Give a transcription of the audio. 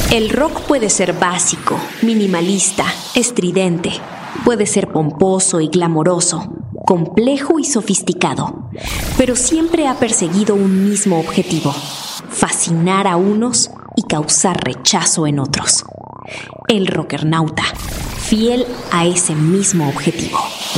El rock puede ser básico, minimalista, estridente. Puede ser pomposo y glamoroso, complejo y sofisticado, pero siempre ha perseguido un mismo objetivo: fascinar a unos y causar rechazo en otros. El rockernauta, fiel a ese mismo objetivo.